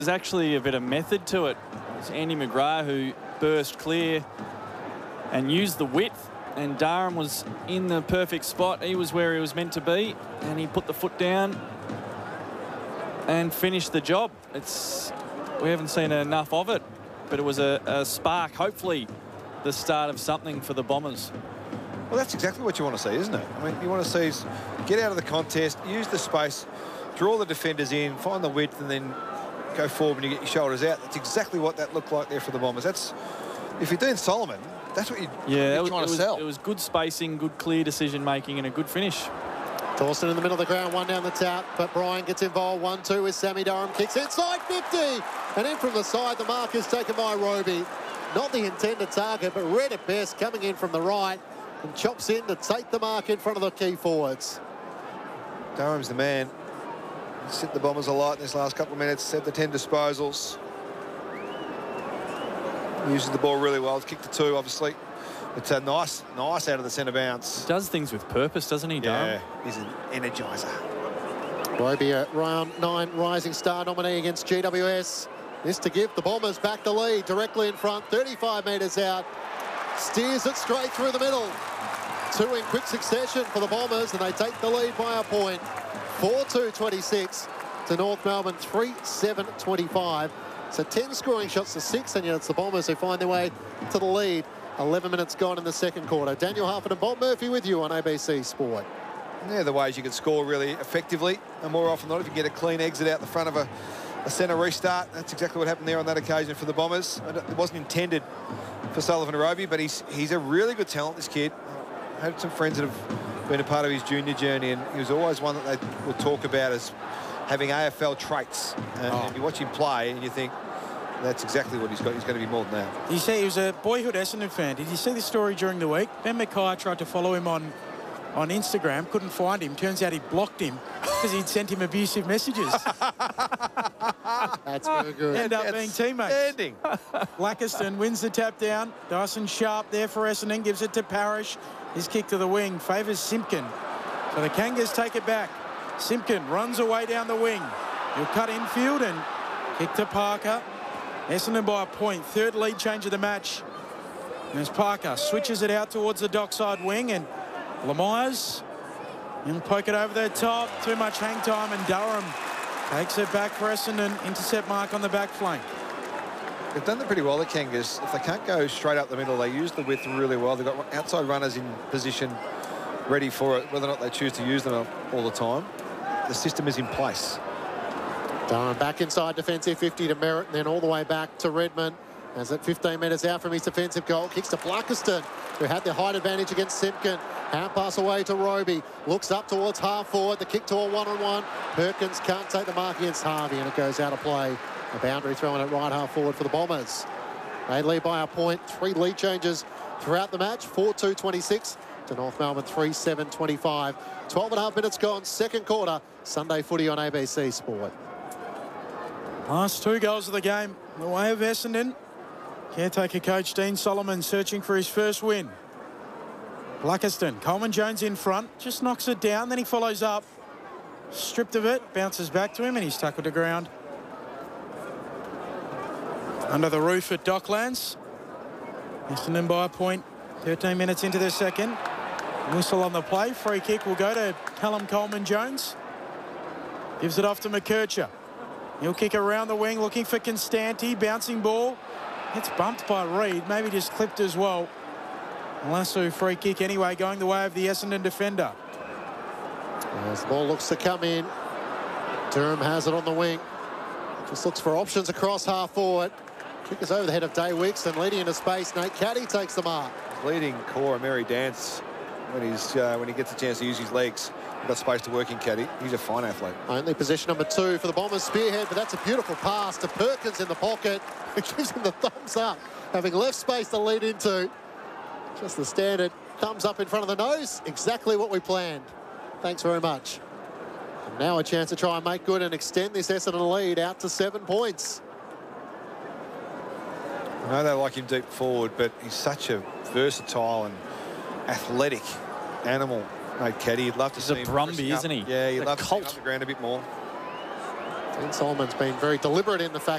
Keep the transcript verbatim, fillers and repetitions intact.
There's actually a bit of method to it. It's Andy McGrath who burst clear and used the width, and Durham was in the perfect spot. He was where he was meant to be, and he put the foot down and finished the job. It's we haven't seen enough of it, but it was a, a spark, hopefully the start of something for the Bombers. Well, that's exactly what you want to see, isn't it? I mean, you want to see is get out of the contest, use the space, draw the defenders in, find the width, and then go forward when you get your shoulders out. That's exactly what that looked like there for the Bombers. That's, if you're doing Solomon, that's what you, yeah, you're was, trying to was, sell. It was good spacing, good clear decision-making, and a good finish. Dawson in the middle of the ground, one down the tap, but Brian gets involved. one two with Sammy Durham, kicks inside fifty, and in from the side, the mark is taken by Roby. Not the intended target, but read it best, coming in from the right, and chops in to take the mark in front of the key forwards. Durham's the man. He's hit the Bombers a lot in this last couple of minutes, had the ten disposals. Uses the ball really well, kicked the two, obviously. It's a nice, nice out of the centre bounce. Does things with purpose, doesn't he, Durham? Yeah, he's an energiser. Roby, a round nine Rising Star nominee against G W S. This to give the Bombers back the lead, directly in front, thirty-five metres out. Steers it straight through the middle. Two in quick succession for the Bombers, and they take the lead by a point. four two twenty-six to North Melbourne, three seven twenty-five. So ten scoring shots to six, and yet it's the Bombers who find their way to the lead. eleven minutes gone in the second quarter. Daniel Harford and Bob Murphy with you on A B C Sport. Yeah, the ways you can score really effectively, and more often than not, if you get a clean exit out the front of a, a centre restart, that's exactly what happened there on that occasion for the Bombers. It wasn't intended for Sullivan Roby, but he's he's a really good talent, this kid. I had some friends that have been a part of his junior journey, and he was always one that they would talk about as having A F L traits. And, oh. and you watch him play, and you think, that's exactly what he's got. He's going to be more than that. Did you see he was a boyhood Essendon fan? Did you see the story during the week? Ben Mackay tried to follow him on, on Instagram, couldn't find him. Turns out he blocked him because he'd sent him abusive messages. That's very good. End up being teammates. Standing. Lackiston wins the tap down. Dyson Sharp there for Essendon, gives it to Parrish. His kick to the wing favours Simpkin. So the Kangas take it back. Simpkin runs away down the wing. He'll cut infield and kick to Parker. Essendon by a point. Third lead change of the match. And as Parker switches it out towards the dockside wing, and Lemires will poke it over the top. Too much hang time, and Durham takes it back for Essendon. Intercept mark on the back flank. They've done that pretty well, the Kangas. If they can't go straight up the middle, they use the width really well. They've got outside runners in position ready for it, whether or not they choose to use them all the time. The system is in place. Durham back inside defensive fifty to Merritt, and then all the way back to Redmond. As at fifteen metres out from his defensive goal, kicks to Blackiston, who had the height advantage against Simpkin. Hand pass away to Roby. Looks up towards half forward. The kick to a one-on-one. Perkins can't take the mark against Harvey, and it goes out of play. A boundary thrown at right half forward for the Bombers. They lead by a point. Three lead changes throughout the match. four two twenty-six to North Melbourne, three seven twenty-five. twelve and a half minutes gone, second quarter. Sunday footy on A B C Sport. Last two goals of the game, the way of Essendon. Caretaker coach Dean Solomon searching for his first win. Blackiston, Coleman Jones in front, just knocks it down, then he follows up. Stripped of it, bounces back to him, and he's tackled to ground. Under the roof at Docklands. Essendon by a point, thirteen minutes into the second. Whistle on the play, free kick will go to Callum Coleman Jones. Gives it off to McKercher. He'll kick around the wing, looking for Constanti. Bouncing ball. It's bumped by Reed, maybe just clipped as well. Lasso free kick anyway, going the way of the Essendon defender. As the ball looks to come in, Durham has it on the wing. Just looks for options across half forward. Kick is over the head of Day Wicks, and leading into space, Nate Caddy takes the mark. Leading core Mary Dance when he's uh, when he gets a chance to use his legs. He's got space to work in, Caddy. He's a fine athlete. Only position number two for the Bombers, Spearhead, but that's a beautiful pass to Perkins in the pocket. It gives him the thumbs up, having left space to lead into. Just the standard thumbs up in front of the nose. Exactly what we planned. Thanks very much. And now a chance to try and make good and extend this Essendon lead out to seven points. I know they like him deep forward, but he's such a versatile and athletic animal, mate, Caddy. You'd love to He's see a him. Brumby, up. isn't he? Yeah, you'd a love cult. to see him up the ground a bit more. Dean Solomon's been very deliberate in the fact